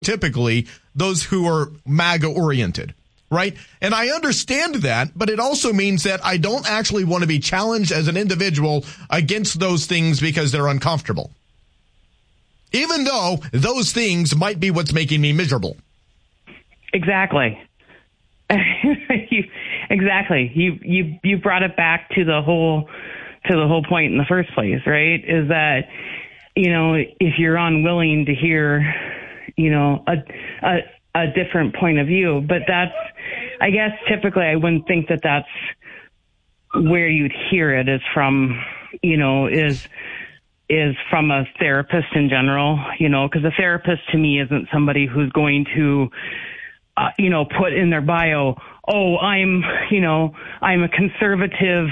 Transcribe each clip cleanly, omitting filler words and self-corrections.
typically those who are MAGA oriented, right? And I understand that, but it also means that I don't actually want to be challenged as an individual against those things because they're uncomfortable. Even though those things might be what's making me miserable. Exactly. Exactly. You brought it back to the whole point in the first place, right? Is that, if you're unwilling to hear, a different point of view, but that's, I guess typically I wouldn't think that that's where you'd hear it is from, is from a therapist in general, because a therapist to me isn't somebody who's going to, put in their bio, oh, I'm a conservative,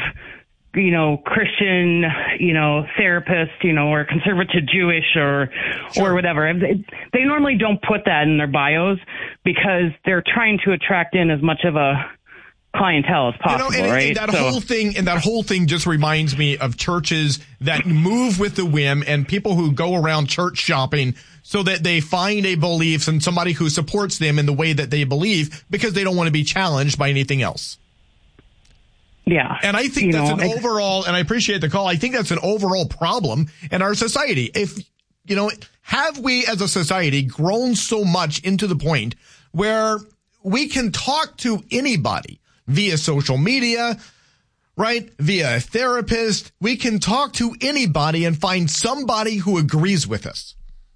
Christian, therapist, or conservative Jewish or whatever. They normally don't put that in their bios because they're trying to attract in as much of a clientele as possible, right? And that whole thing just reminds me of churches that move with the whim and people who go around church shopping so that they find a belief and somebody who supports them in the way that they believe because they don't want to be challenged by anything else. Yeah. And I think that's an overall, and I appreciate the call, I think that's an overall problem in our society. Have we as a society grown so much into the point where we can talk to anybody via social media, right? Via a therapist. We can talk to anybody and find somebody who agrees with us.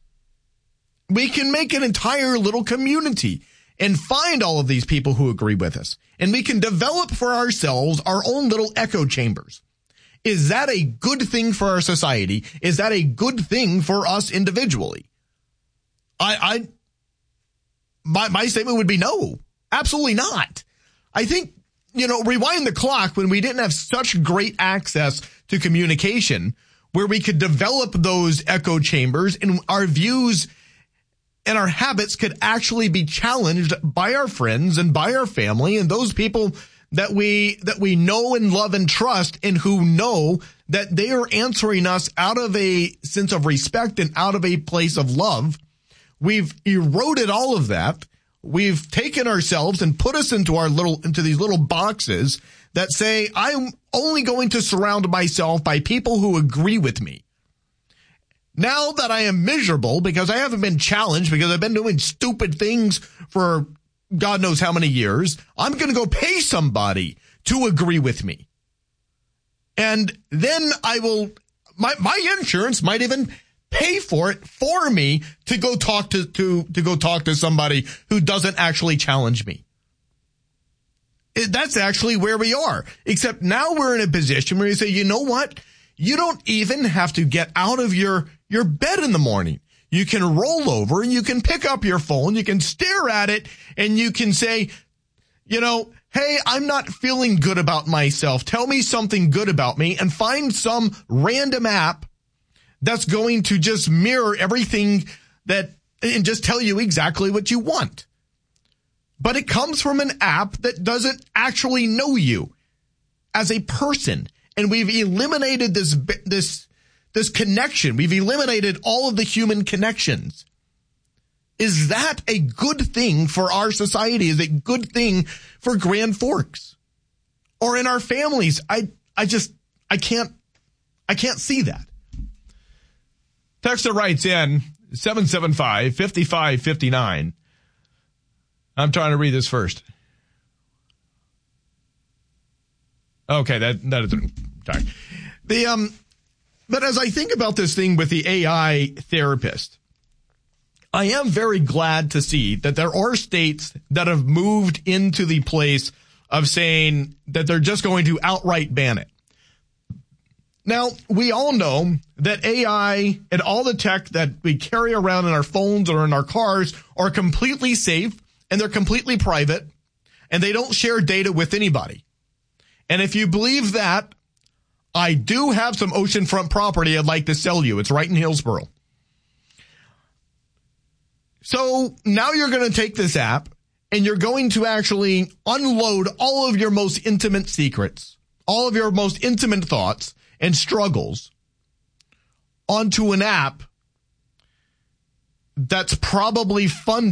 We can make an entire little community and find all of these people who agree with us. And we can develop for ourselves our own little echo chambers. Is that a good thing for our society? Is that a good thing for us individually? My statement would be no, absolutely not. I think, rewind the clock when we didn't have such great access to communication where we could develop those echo chambers and our views and our habits could actually be challenged by our friends and by our family and those people that we know and love and trust and who know that they are answering us out of a sense of respect and out of a place of love. We've eroded all of that. We've taken ourselves and put us into these little boxes that say, I'm only going to surround myself by people who agree with me. Now that I am miserable because I haven't been challenged because I've been doing stupid things for God knows how many years, I'm going to go pay somebody to agree with me. And then my insurance might even pay for it for me to go talk to somebody who doesn't actually challenge me. That's actually where we are. Except now we're in a position where you say, you know what? You don't even have to get out of your bed in the morning. You can roll over and you can pick up your phone. You can stare at it and you can say, hey, I'm not feeling good about myself. Tell me something good about me and find some random app that's going to just mirror everything and just tell you exactly what you want. But it comes from an app that doesn't actually know you as a person. And we've eliminated this connection. We've eliminated all of the human connections. Is that a good thing for our society? Is it a good thing for Grand Forks or in our families? I can't see that. Texter writes in 775-5559. I'm trying to read this first. Okay, that is sorry. But as I think about this thing with the AI therapist, I am very glad to see that there are states that have moved into the place of saying that they're just going to outright ban it. Now, we all know that AI and all the tech that we carry around in our phones or in our cars are completely safe and they're completely private and they don't share data with anybody. And if you believe that, I do have some oceanfront property I'd like to sell you. It's right in Hillsboro. So now you're going to take this app and you're going to actually unload all of your most intimate secrets, all of your most intimate thoughts and struggles onto an app that's probably funded